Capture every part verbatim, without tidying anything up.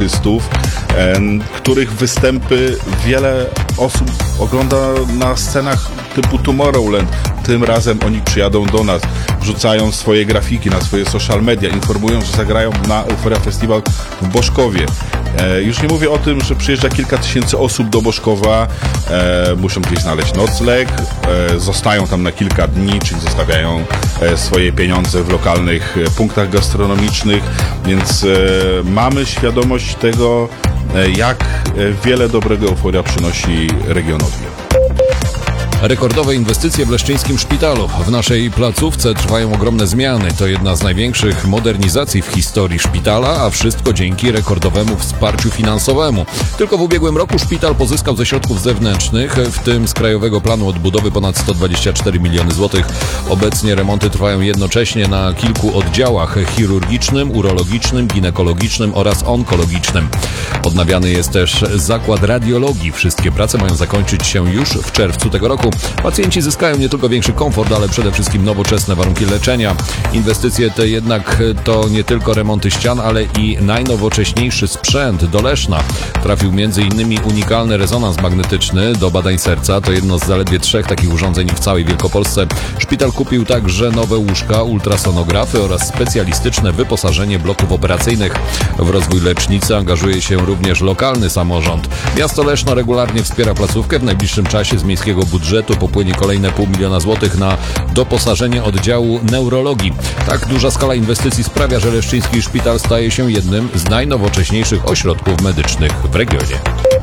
artystów, których występy wiele osób ogląda na scenach typu Tomorrowland. Tym razem oni przyjadą do nas, wrzucają swoje grafiki na swoje social media, informują, że zagrają na Euphoria Festival w Boszkowie. E, już nie mówię o tym, że przyjeżdża kilka tysięcy osób do Boszkowa, e, muszą gdzieś znaleźć nocleg, e, zostają tam na kilka dni, czyli zostawiają e, swoje pieniądze w lokalnych e, punktach gastronomicznych, więc e, mamy świadomość tego, e, jak e, wiele dobrego Euphoria przynosi regionowi. Rekordowe inwestycje w leszczyńskim szpitalu. W naszej placówce trwają ogromne zmiany. To jedna z największych modernizacji w historii szpitala, a wszystko dzięki rekordowemu wsparciu finansowemu. Tylko w ubiegłym roku szpital pozyskał ze środków zewnętrznych, w tym z Krajowego Planu Odbudowy, ponad sto dwadzieścia cztery miliony złotych. Obecnie remonty trwają jednocześnie na kilku oddziałach chirurgicznym, urologicznym, ginekologicznym oraz onkologicznym. Odnawiany jest też zakład radiologii. Wszystkie prace mają zakończyć się już w czerwcu tego roku. Pacjenci zyskają nie tylko większy komfort, ale przede wszystkim nowoczesne warunki leczenia. Inwestycje te jednak to nie tylko remonty ścian, ale i najnowocześniejszy sprzęt do Leszna. Trafił między innymi unikalny rezonans magnetyczny do badań serca. To jedno z zaledwie trzech takich urządzeń w całej Wielkopolsce. Szpital kupił także nowe łóżka, ultrasonografy oraz specjalistyczne wyposażenie bloków operacyjnych. W rozwój lecznicy angażuje się również lokalny samorząd. Miasto Leszno regularnie wspiera placówkę. W najbliższym czasie z miejskiego budżetu popłynie kolejne pół miliona złotych na doposażenie oddziału neurologii. Tak duża skala inwestycji sprawia, że leszczyński szpital staje się jednym z najnowocześniejszych ośrodków medycznych w regionie.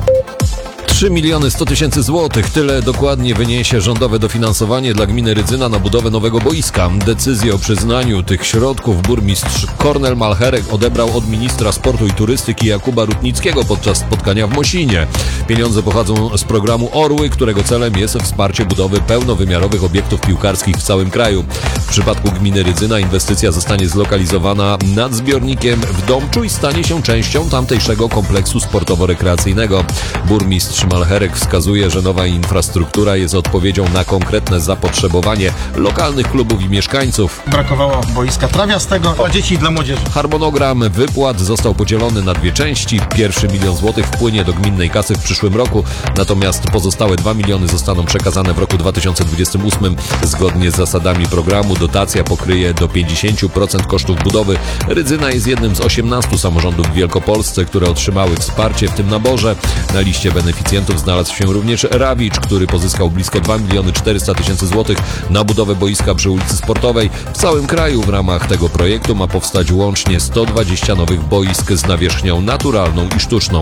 trzy miliony sto tysięcy złotych. Tyle dokładnie wyniesie rządowe dofinansowanie dla gminy Rydzyna na budowę nowego boiska. Decyzję o przyznaniu tych środków burmistrz Kornel Malcherek odebrał od ministra sportu i turystyki Jakuba Rutnickiego podczas spotkania w Mosinie. Pieniądze pochodzą z programu Orły, którego celem jest wsparcie budowy pełnowymiarowych obiektów piłkarskich w całym kraju. W przypadku gminy Rydzyna inwestycja zostanie zlokalizowana nad zbiornikiem w Domczu i stanie się częścią tamtejszego kompleksu sportowo-rekreacyjnego. Burmistrz Malcherek wskazuje, że nowa infrastruktura jest odpowiedzią na konkretne zapotrzebowanie lokalnych klubów i mieszkańców. Brakowało boiska trawiastego dla dzieci i dla młodzieży. Harmonogram wypłat został podzielony na dwie części. Pierwszy milion złotych wpłynie do gminnej kasy w przyszłym roku, natomiast pozostałe dwa miliony zostaną przekazane w roku dwa tysiące dwudziestym ósmym. Zgodnie z zasadami programu dotacja pokryje do pięćdziesiąt procent kosztów budowy. Rydzyna jest jednym z osiemnastu samorządów w Wielkopolsce, które otrzymały wsparcie w tym naborze. Na liście beneficjentów znalazł się również Rawicz, który pozyskał blisko dwa miliony czterysta tysięcy złotych na budowę boiska przy ulicy Sportowej. W całym kraju w ramach tego projektu ma powstać łącznie sto dwadzieścia nowych boisk z nawierzchnią naturalną i sztuczną.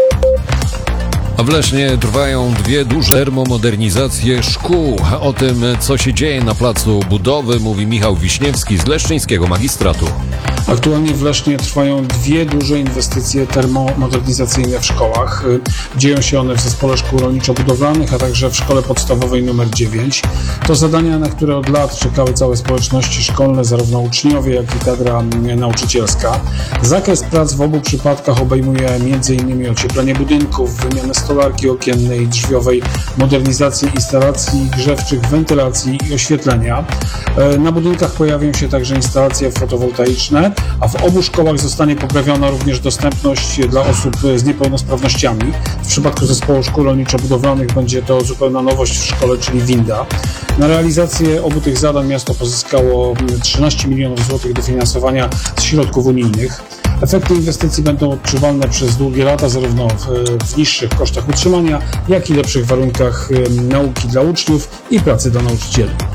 A w Lesznie trwają dwie duże termomodernizacje szkół. O tym, co się dzieje na placu budowy, mówi Michał Wiśniewski z leszczyńskiego magistratu. Aktualnie w Lesznie trwają dwie duże inwestycje termomodernizacyjne w szkołach. Dzieją się one w Zespole Szkół Rolniczo-Budowlanych, a także w Szkole Podstawowej numer dziewięć. To zadania, na które od lat czekały całe społeczności szkolne, zarówno uczniowie, jak i kadra nauczycielska. Zakres prac w obu przypadkach obejmuje m.in. ocieplenie budynków, wymianę stolarki okiennej, drzwiowej, modernizację instalacji grzewczych, wentylacji i oświetlenia. Na budynkach pojawią się także instalacje fotowoltaiczne, a w obu szkołach zostanie poprawiona również dostępność dla osób z niepełnosprawnościami. W przypadku Zespołu Szkół Rolniczo-Budowlanych będzie to zupełna nowość w szkole, czyli winda. Na realizację obu tych zadań miasto pozyskało trzynaście milionów złotych dofinansowania z środków unijnych. Efekty inwestycji będą odczuwalne przez długie lata, zarówno w, w niższych kosztach utrzymania, jak i lepszych warunkach nauki dla uczniów i pracy dla nauczycieli.